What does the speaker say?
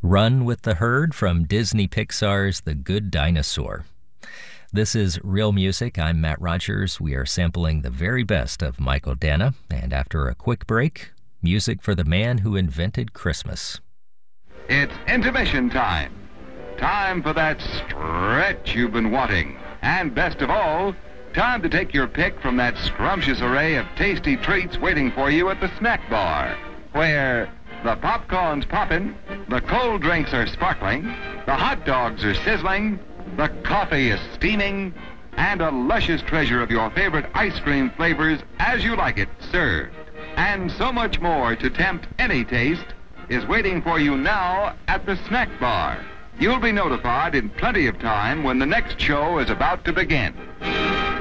Run with the Herd from Disney Pixar's The Good Dinosaur. This is Real Music. I'm Matt Rogers. We are sampling the very best of Michael Danna. And after a quick break, music for the man who invented Christmas. It's intermission time. Time for that stretch you've been wanting. And best of all, time to take your pick from that scrumptious array of tasty treats waiting for you at the snack bar, where the popcorn's popping, the cold drinks are sparkling, the hot dogs are sizzling, the coffee is steaming, and a luscious treasure of your favorite ice cream flavors as you like it served. And so much more to tempt any taste is waiting for you now at the snack bar. You'll be notified in plenty of time when the next show is about to begin.